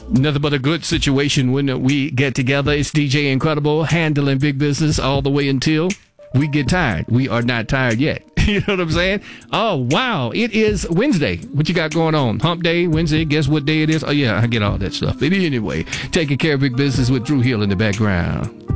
Nothing but a good situation when we get together. It's DJ Incredible, handling big business all the way until we get tired. We are not tired yet. You know what I'm saying? Oh, wow. It is Wednesday. What you got going on? Hump Day, Wednesday. Guess what day it is? Oh, yeah, I get all that stuff. But anyway, taking care of big business with Drew Hill in the background.